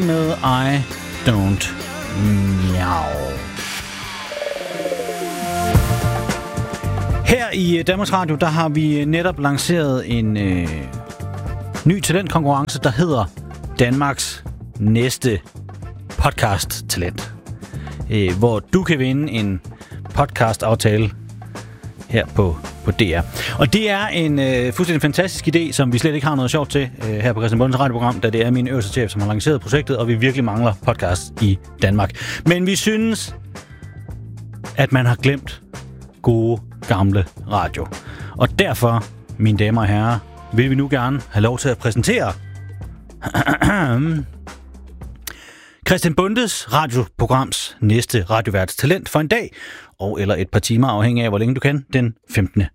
med I Don't Meow. Her i Danmarks Radio, der har vi netop lanceret en ny talentkonkurrence, der hedder Danmarks næste podcast-talent. Hvor du kan vinde en podcast-aftale her på DR. Og det er en fuldstændig fantastisk idé, som vi slet ikke har noget sjovt til her på Christian Bondes radioprogram, da det er min øverste chef, som har lanceret projektet, og vi virkelig mangler podcast i Danmark. Men vi synes, at man har glemt gode, gamle radio. Og derfor, mine damer og herrer, vil vi nu gerne have lov til at præsentere Christian Bondes radioprograms næste radioværts talent for en dag, og eller et par timer, afhængig af, hvor længe du kan, den 15.